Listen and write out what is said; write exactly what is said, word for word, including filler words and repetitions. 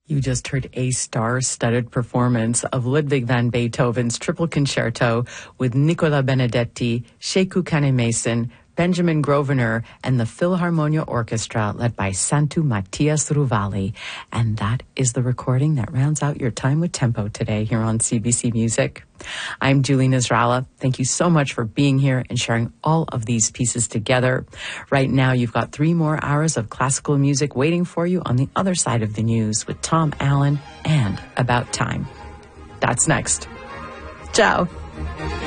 You just heard a star-studded performance of Ludwig van Beethoven's Triple Concerto with Nicola Benedetti, Sheku Kanemason, Benjamin Grosvenor, and the Philharmonia Orchestra led by Santu Matias Ruvali. And that is the recording that rounds out your time with Tempo today here on C B C Music. I'm Julie Nasrallah. Thank you so much for being here and sharing all of these pieces together. Right now, you've got three more hours of classical music waiting for you on the other side of the news with Tom Allen and About Time. That's next. Ciao.